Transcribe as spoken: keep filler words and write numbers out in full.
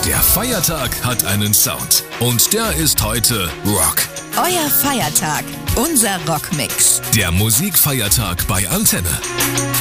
Der Feiertag hat einen Sound. Und der ist heute Rock. Euer Feiertag, unser Rockmix. Der Musikfeiertag bei Antenne.